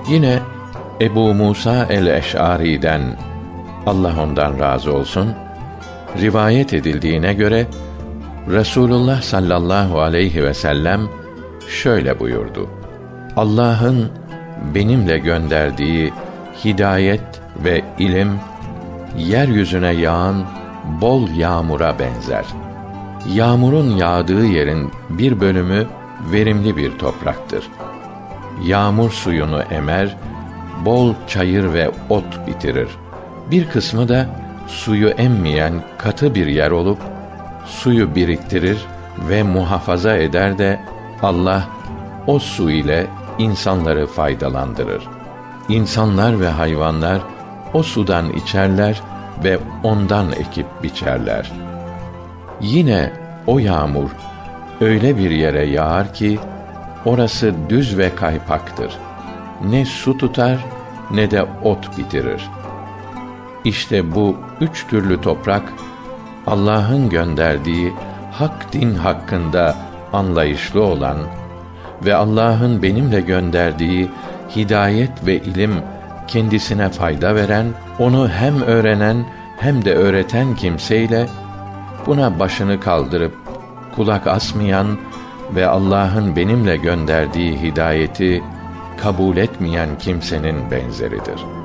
Yine Ebu Musa el-Eş'ari'den, Allah ondan razı olsun, rivayet edildiğine göre Resulullah sallallahu aleyhi ve sellem şöyle buyurdu: Allah'ın benimle gönderdiği hidayet ve ilim, yeryüzüne yağan bol yağmura benzer. Yağmurun yağdığı yerin bir bölümü verimli bir topraktır. Yağmur suyunu emer, bol çayır ve ot bitirir. Bir kısmı da suyu emmeyen katı bir yer olup, suyu biriktirir ve muhafaza eder de Allah o su ile insanları faydalandırır. İnsanlar ve hayvanlar o sudan içerler ve ondan ekip biçerler. Yine o yağmur öyle bir yere yağar ki orası düz ve kaypaktır. Ne su tutar ne de ot bitirir. İşte bu üç türlü toprak, Allah'ın gönderdiği hak din hakkında anlayışlı olan ve Allah'ın benimle gönderdiği hidayet ve ilim kendisine fayda veren, onu hem öğrenen hem de öğreten kimseyle, buna başını kaldırıp kulak asmayan ve Allah'ın benimle gönderdiği hidayeti kabul etmeyen kimsenin benzeridir.